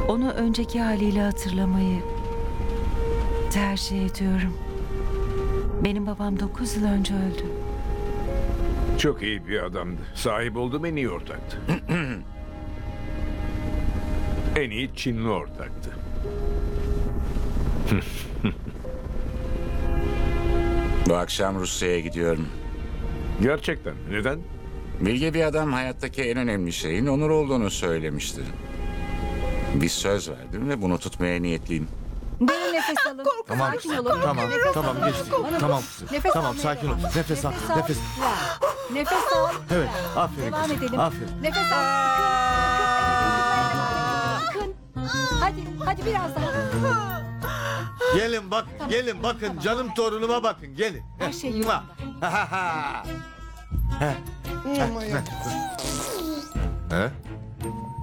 Onu önceki haliyle hatırlamayı tercih ediyorum. Benim babam 9 yıl önce öldü. Çok iyi bir adamdı. Sahip olduğum en iyi ortaktı. En iyi Çinli ortaktı. Bu akşam Rusya'ya gidiyorum. Gerçekten. Neden? Bilge bir adam hayattaki en önemli şeyin onur olduğunu söylemişti. Bir söz verdim ve bunu tutmaya niyetliyim. Derin nefes alın. Tamam, Sakin olun. tamam, Nefes tamam alın. geçti. Bana Tamam, bak. Nefes tamam, almaya sakin ol. devam. Nefes al, al. nefes. Ver. Nefes al. Evet, aferin Devam kızım, edelim. aferin. Nefes al. Akın. Hadi biraz daha. Gelin bak, gelin bakın canım torunuma bakın, gelin. Her şey yolunda. Ha?